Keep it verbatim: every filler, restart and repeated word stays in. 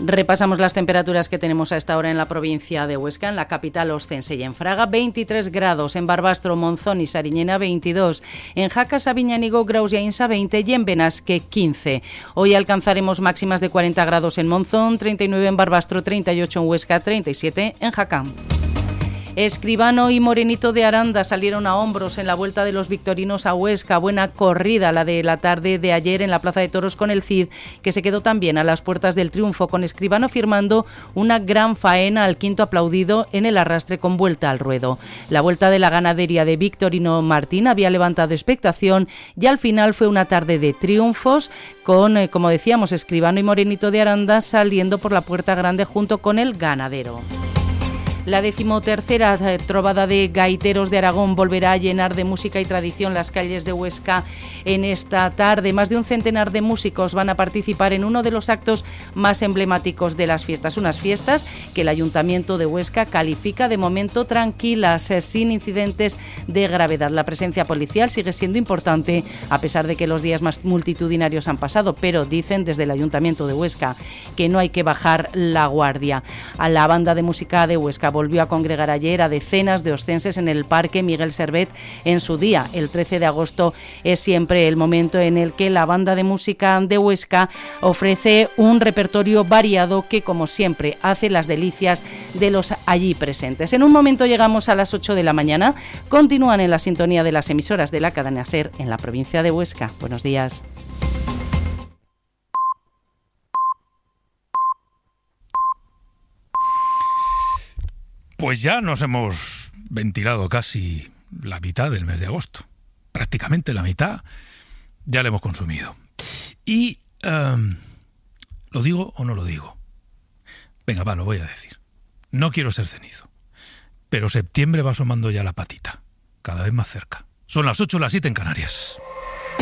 Repasamos las temperaturas que tenemos a esta hora en la provincia de Huesca, en la capital oscense y en Fraga, veintitrés grados, en Barbastro, Monzón y Sariñena, veintidós, en Jaca, Sabiñánigo, Graus y Ainsa, veinte y en Benasque, quince. Hoy alcanzaremos máximas de cuarenta grados en Monzón, treinta y nueve en Barbastro, treinta y ocho en Huesca, treinta y siete en Jaca. Escribano y Morenito de Aranda salieron a hombros en la Vuelta de los Victorinos a Huesca. Buena corrida la de la tarde de ayer en la Plaza de Toros con el Cid, que se quedó también a las puertas del triunfo, con Escribano firmando una gran faena al quinto aplaudido en el arrastre con vuelta al ruedo. La Vuelta de la Ganadería de Victorino Martín había levantado expectación y al final fue una tarde de triunfos con, eh, como decíamos, Escribano y Morenito de Aranda saliendo por la puerta grande junto con el ganadero. La decimotercera trovada de gaiteros de Aragón volverá a llenar de música y tradición las calles de Huesca en esta tarde. Más de un centenar de músicos van a participar en uno de los actos más emblemáticos de las fiestas. Unas fiestas que el Ayuntamiento de Huesca califica de momento tranquilas, sin incidentes de gravedad. La presencia policial sigue siendo importante, a pesar de que los días más multitudinarios han pasado, pero dicen desde el Ayuntamiento de Huesca que no hay que bajar la guardia. A la banda de música de Huesca volvió a congregar ayer a decenas de oscenses en el Parque Miguel Servet en su día. El trece de agosto es siempre el momento en el que la banda de música de Huesca ofrece un repertorio variado que, como siempre, hace las delicias de los allí presentes. En un momento llegamos a las ocho de la mañana. Continúan en la sintonía de las emisoras de la cadena SER en la provincia de Huesca. Buenos días. Pues ya nos hemos ventilado casi la mitad del mes de agosto. Prácticamente la mitad ya la hemos consumido. Y, um, ¿lo digo o no lo digo? Venga, va, lo voy a decir. No quiero ser cenizo, pero septiembre va asomando ya la patita, cada vez más cerca. Son las ocho, las siete en Canarias.